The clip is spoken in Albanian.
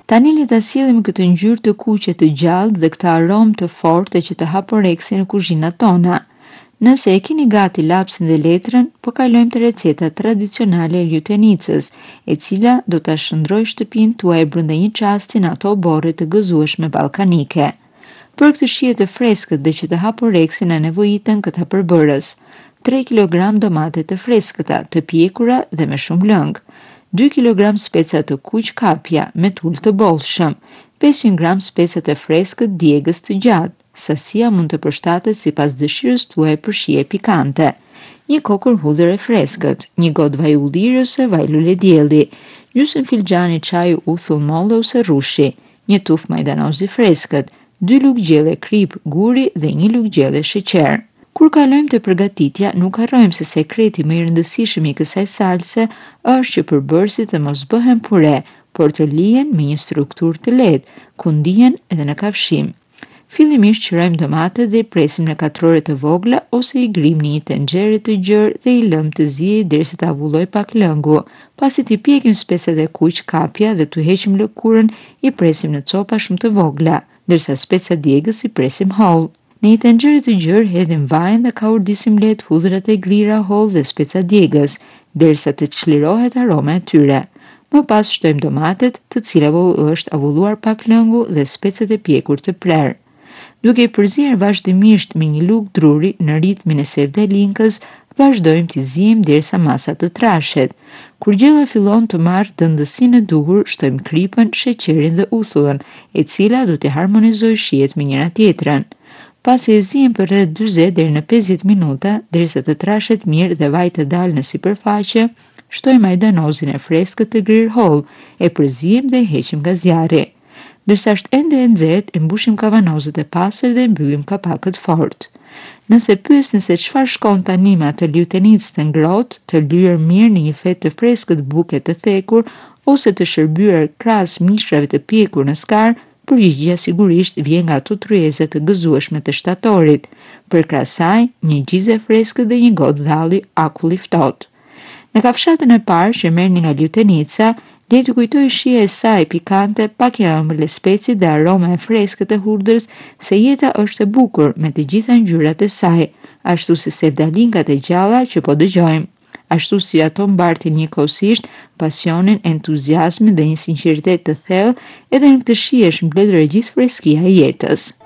Tani le ta sillim këtë ngjyrë të kuqe të gjallë dhe këtë aromë të fortë që të haporeksi në kuzhinat tona. Nëse e keni gati lapsin dhe letrën, po kalojmë te receta tradicionale e lutenicës, e cila do ta shndrojë shtëpinë tuaj brenda një çasti në ato borre të gëzueshme ballkanike. Për këtë shije të freskët dhe që të haporeksin e nevojiten këta përbërës: 3 kg domate të freskëta, të pjekura dhe me shumë lëng, 2 kg speca të kuq kapja me tul të bollshëm, 500 g speca të freskët djegës të gjatë. Sasia mund të përshtatet sipas dëshirës tuaj për shije pikante. Një kokër hudhër e freskët, një gotë vaj ulliri ose vaj lule dielli, gjysmë filxhani çaju uthull molle ose rrushi, një tufë majdanozi freskët, 2 lugë gjelle krip guri dhe 1 lugë gjelle sheqer. Kur kalojmë te përgatitja, nuk harrojmë se sekreti më i rëndësishëm i kësaj salse është që përbërësit të mos bëhen pure, por të lihen me një strukturë të lehtë, ku ndihen edhe në kafshim. Fillimisht qërojmë domatet dhe i presim në katrore të vogla ose i grim në një tenxhere të gjerë dhe i lëm të ziejë derisa të avulloj pak lëngu. Pasi t'i pjekim specat e kuq kapja dhe t'u heqim lëkurën, i presim në copa shumë të vogla, ndërsa specat djegës i presim holl. Në një tenxhere të gjerë hedhim vajin dhe kaurdisim lehtë hudhrat e grira holl dhe specat djegës, derisa të çlirohet aroma e tyre. Më pas shtojmë domatet, të cilave është avulluar pak lëngu dhe specat e pjekur të prerë. Duke i përzier vazhdimisht me një lugë druri në ritmin e sevdalinkës, vazhdojmë t'i ziejmë derisa masa të trashet. Kur gjella fillon të marrë dëndësinë e duhur, shtojmë kripën, sheqerin dhe uthullën, e cila do t'i harmonizojë shijet me njëra tjetrën. Pasi e ziejmë për rreth 40 deri në 50 minuta, derisa të trashet mirë dhe vaji të dalë në sipërfaqe, shtojmë majdanozin e freskët të grirë holl, e përziejmë dhe e heqim nga zjarri. Dërsa është ende e nxehtë, e mbushim kavanozët e pastër dhe e mbyllim kapakët fort. Nëse pyesni se çfarë shkon tani me atë lutenicë të ngrohtë, të lyer mirë në një fetë të freskët buke të thekur ose të shërbyer krahas mishrave të pjekur në skar, përgjigjja sigurisht vjen nga ato tryeze të gëzueshme të shtatorit. Përkrahas saj, një gjizë e freskët dhe një gotë dhalli akulli ftohtë. Në kafshatën e parë që merrni nga lutenica, le të kujtojë shija e saj pikante, pak e ëmbël e specit dhe aroma e freskët e hudrës, se jeta është e bukur me të gjitha ngjyrat e saj, ashtu si sevdalinkat e gjalla që po dëgjojmë, ashtu si ato mbartin njëkohësisht pasionin, entuziazmin dhe një sinqeritet të thellë, edhe në këtë shije është mbledhur e gjithë freskia e jetës.